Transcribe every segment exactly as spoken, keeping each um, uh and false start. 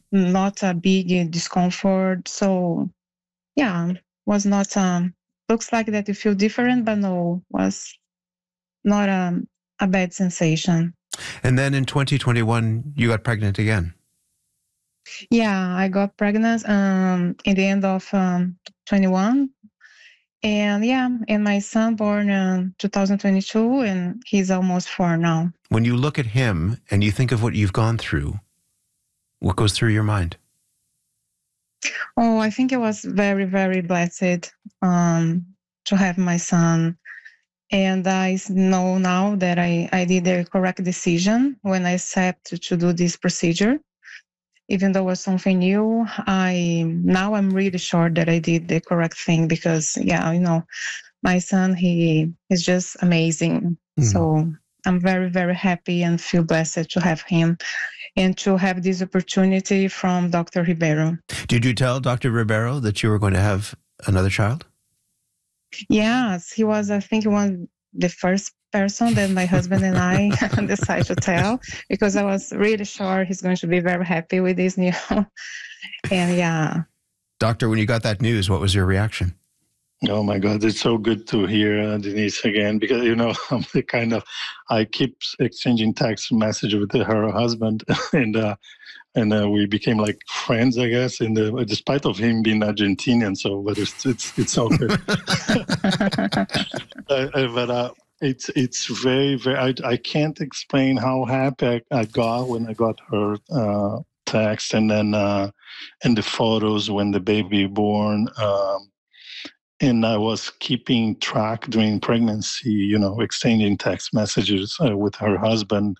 not a big discomfort. So yeah, was not, um, looks like that you feel different, but no, was not a, a bad sensation. And then in twenty twenty-one, you got pregnant again. Yeah, I got pregnant um, in the end of um, twenty-one. And yeah, and my son born in two thousand twenty-two, and he's almost four now. When you look at him and you think of what you've gone through, what goes through your mind? Oh, I think it was very, very blessed um, to have my son. And I know now that I, I did the correct decision when I accepted to do this procedure. Even though it was something new, I now I'm really sure that I did the correct thing because, yeah, you know, my son, he is just amazing. Mm. So I'm very, very happy and feel blessed to have him and to have this opportunity from Doctor Ribeiro. Did you tell Doctor Ribeiro that you were going to have another child? Yes, he was, I think, one the first person that my husband and I decided to tell, because I was really sure he's going to be very happy with this new. And yeah. Doctor, when you got that news, what was your reaction? Oh my God, it's so good to hear uh, Denise again, because, you know, I'm the kind of, I keep exchanging text message with her husband and uh, and uh, we became like friends, I guess, in the, despite of him being Argentinian, so, but it's, it's, it's all good. uh, but uh, it's, it's very, very, I, I can't explain how happy I, I got when I got her uh, text and then, uh, and the photos when the baby born, um, and I was keeping track during pregnancy, you know, exchanging text messages uh, with her husband.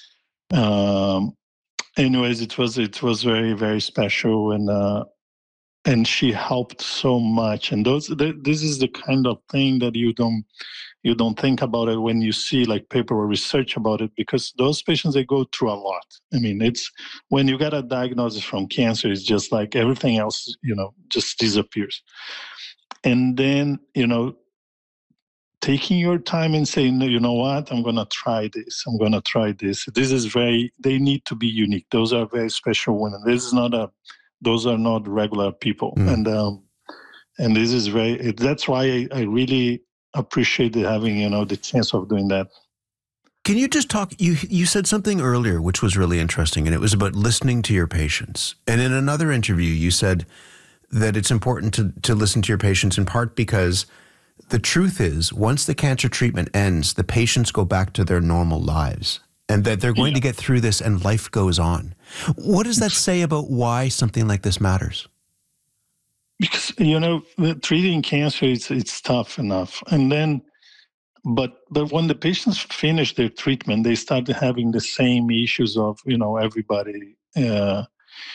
Um, anyways, it was it was very, very special, and uh, and she helped so much. And those th- this is the kind of thing that you don't you don't think about it when you see like paper or research about it, because those patients, they go through a lot. I mean, it's when you get a diagnosis from cancer, it's just like everything else, you know, just disappears. And then, you know, taking your time and saying, no, you know what, I'm going to try this. I'm going to try this. This is very, they need to be unique. Those are very special women. This is not a, those are not regular people. Mm. And, um, and this is very, it, that's why I, I really appreciate having, you know, the chance of doing that. Can you just talk, you you said something earlier, which was really interesting, and it was about listening to your patients. And in another interview, you said that it's important to, to listen to your patients in part because the truth is, once the cancer treatment ends, the patients go back to their normal lives and that they're going yeah. to get through this and life goes on. What does that say about why something like this matters? Because, you know, treating cancer, it's, it's tough enough. And then, but, but when the patients finish their treatment, they start having the same issues of, you know, everybody, uh,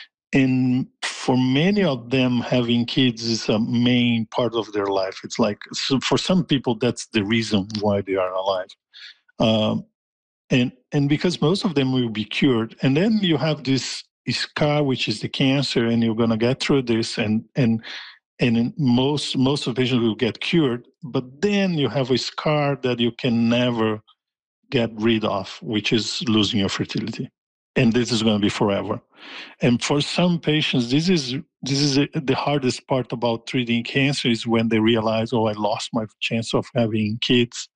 and for many of them, having kids is a main part of their life. It's like, so for some people, that's the reason why they are alive. Um, and and because most of them will be cured. And then you have this scar, which is the cancer, and you're going to get through this. And and and most, most of the patients will get cured. But then you have a scar that you can never get rid of, which is losing your fertility. And this is going to be forever. And for some patients, this is this is the hardest part about treating cancer is when they realize, oh, I lost my chance of having kids,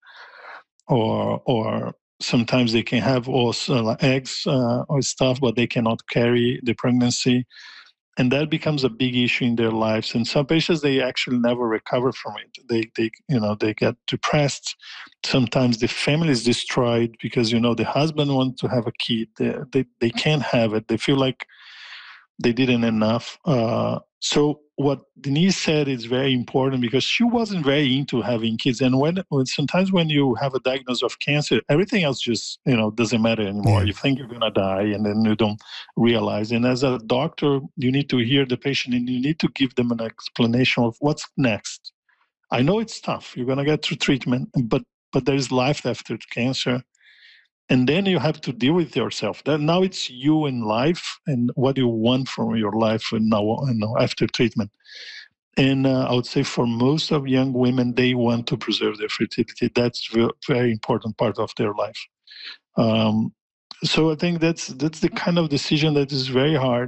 or or sometimes they can have also eggs uh, or stuff, but they cannot carry the pregnancy. And that becomes a big issue in their lives. And some patients, they actually never recover from it. They, they, you know, they get depressed. Sometimes the family is destroyed because, you know, the husband wants to have a kid. They, they, they can't have it. They feel like they didn't enough. Uh, so what Denise said is very important because she wasn't very into having kids. And when, when sometimes when you have a diagnosis of cancer, everything else just, you know, doesn't matter anymore. Yeah. You think you're going to die and then you don't realize. And as a doctor, you need to hear the patient and you need to give them an explanation of what's next. I know it's tough. You're going to get through treatment, but but there's life after cancer. And then you have to deal with yourself. Then now it's you in life and what you want from your life and now, and now after treatment. And uh, I would say for most of young women, they want to preserve their fertility. That's a very important part of their life. Um, so I think that's that's the kind of decision that is very hard.